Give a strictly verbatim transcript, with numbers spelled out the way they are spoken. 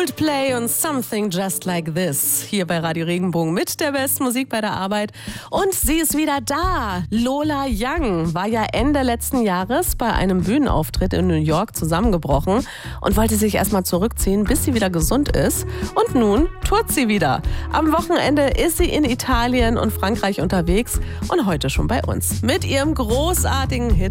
Coldplay und Something Just Like This hier bei Radio Regenbogen mit der besten Musik bei der Arbeit. Und sie ist wieder da. Lola Young war ja Ende letzten Jahres bei einem Bühnenauftritt in New York zusammengebrochen und wollte sich erstmal zurückziehen, bis sie wieder gesund ist. Und nun tourt sie wieder. Am Wochenende ist sie in Italien und Frankreich unterwegs und heute schon bei uns mit ihrem großartigen Hit